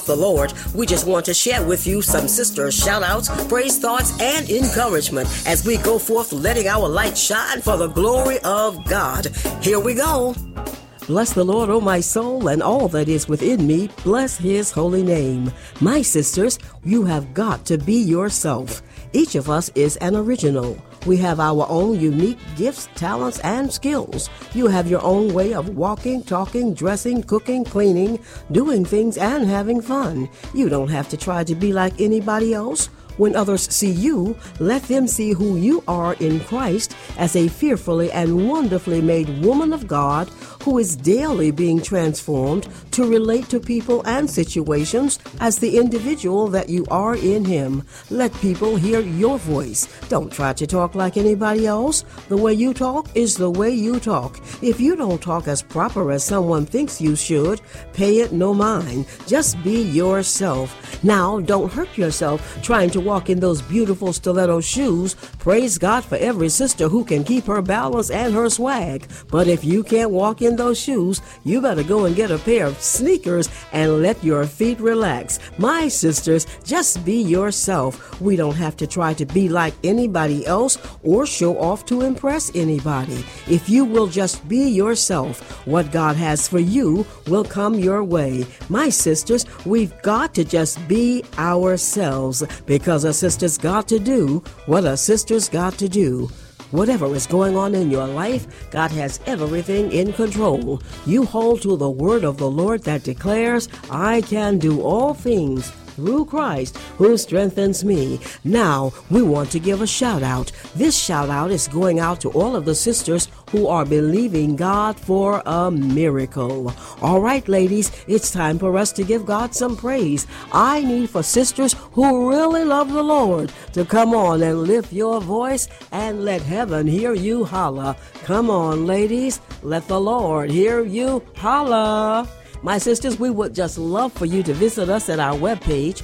the Lord, we just want to share with you some sisters shout outs, praise thoughts, and encouragement as we go forth letting our light shine for the glory of God. Here we go. Bless the Lord, O my soul, and all that is within me. Bless his holy name. My sisters, you have got to be yourself. Each of us is an original. We have our own unique gifts, talents, and skills. You have your own way of walking, talking, dressing, cooking, cleaning, doing things, and having fun. You don't have to try to be like anybody else. When others see you, let them see who you are in Christ as a fearfully and wonderfully made woman of God who is daily being transformed to relate to people and situations as the individual that you are in Him. Let people hear your voice. Don't try to talk like anybody else. The way you talk is the way you talk. If you don't talk as proper as someone thinks you should, pay it no mind. Just be yourself. Now, don't hurt yourself trying to walk in those beautiful stiletto shoes. Praise God for every sister who can keep her balance and her swag. But if you can't walk in those shoes, you better go and get a pair of sneakers and let your feet relax. My sisters, just be yourself. We don't have to try to be like anybody else or show off to impress anybody. If you will just be yourself, what God has for you will come your way. My sisters, we've got to just be ourselves because a sister's got to do what a sister's got to do. Whatever is going on in your life, God has everything in control. You hold to the word of the Lord that declares, I can do all things through Christ who strengthens me. Now, we want to give a shout out. This shout out is going out to all of the sisters who are believing God for a miracle. All right, ladies, it's time for us to give God some praise. I need for sisters who really love the Lord to come on and lift your voice and let heaven hear you holler. Come on, ladies, let the Lord hear you holler. My sisters, we would just love for you to visit us at our webpage,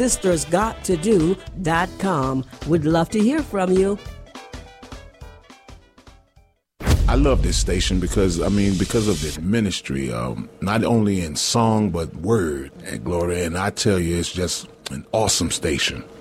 asistersgottodo.com. We'd love to hear from you. I love this station because of the ministry, not only in song, but word and glory. And I tell you, it's just an awesome station.